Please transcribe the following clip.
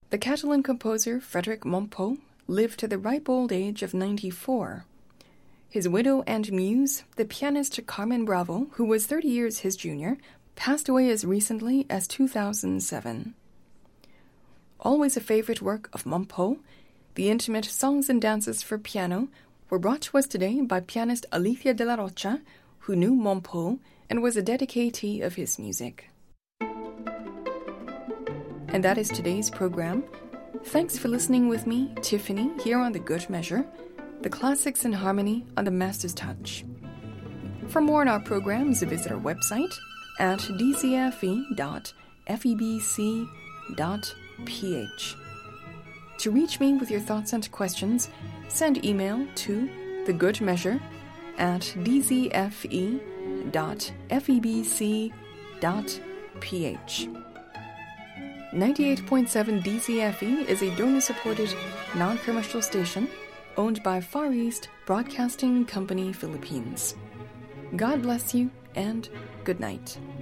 The Catalan composer Frederic Montpou lived to the ripe old age of 94. His widow and muse, the pianist Carmen Bravo, who was 30 years his junior, passed away as recently as 2007. Always a favorite work of Montpou, the intimate songs and dances for piano were brought to us today by pianist Alicia de la Rocha, who knew Montpou and was a dedicatee of his music. And that is today's program. Thanks for listening with me, Tiffany, here on The Good Measure, the classics in harmony on the Master's Touch. For more on our programs, visit our website at dzfe.febc.ph. To reach me with your thoughts and questions, send email to thegoodmeasure@dzfe.febc.ph. 98.7 DZFE is a donor-supported, non-commercial station owned by Far East Broadcasting Company Philippines. God bless you and good night.